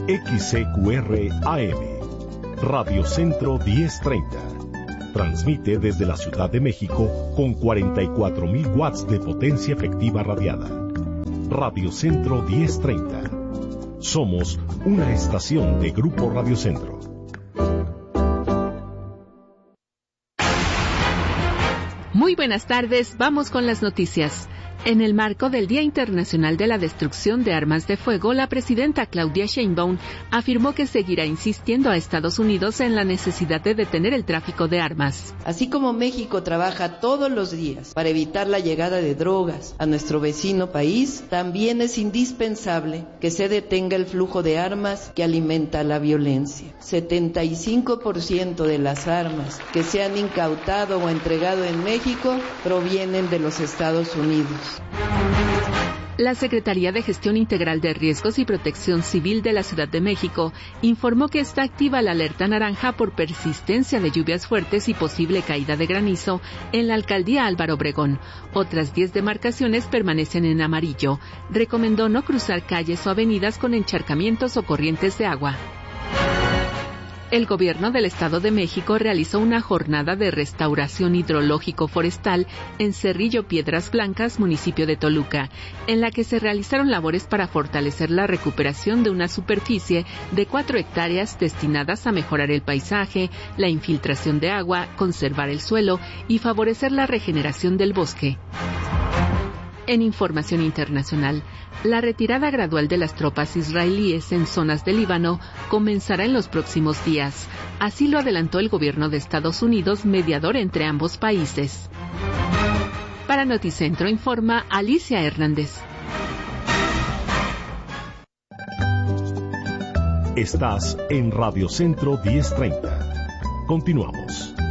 XCQR AM, Radio Centro 1030. Transmite desde la Ciudad de México con 44,000 watts de potencia efectiva radiada. Radio Centro 1030. Somos una estación de Grupo Radio Centro. Muy buenas tardes, vamos con las noticias. En el marco del Día Internacional de la Destrucción de Armas de Fuego, la presidenta Claudia Sheinbaum afirmó que seguirá insistiendo a Estados Unidos en la necesidad de detener el tráfico de armas. Así como México trabaja todos los días para evitar la llegada de drogas a nuestro vecino país, también es indispensable que se detenga el flujo de armas que alimenta la violencia. 75% de las armas que se han incautado o entregado en México provienen de los Estados Unidos. La Secretaría de Gestión Integral de Riesgos y Protección Civil de la Ciudad de México informó que está activa la alerta naranja por persistencia de lluvias fuertes y posible caída de granizo en la alcaldía Álvaro Obregón. Otras 10 demarcaciones permanecen en amarillo. Recomendó no cruzar calles o avenidas con encharcamientos o corrientes de agua. El gobierno del Estado de México realizó una jornada de restauración hidrológico-forestal en Cerrillo Piedras Blancas, municipio de Toluca, en la que se realizaron labores para fortalecer la recuperación de una superficie de 4 hectáreas destinadas a mejorar el paisaje, la infiltración de agua, conservar el suelo y favorecer la regeneración del bosque. En información internacional, la retirada gradual de las tropas israelíes en zonas del Líbano comenzará en los próximos días. Así lo adelantó el gobierno de Estados Unidos, mediador entre ambos países. Para Noticentro informa Alicia Hernández. Estás en Radio Centro 1030. Continuamos.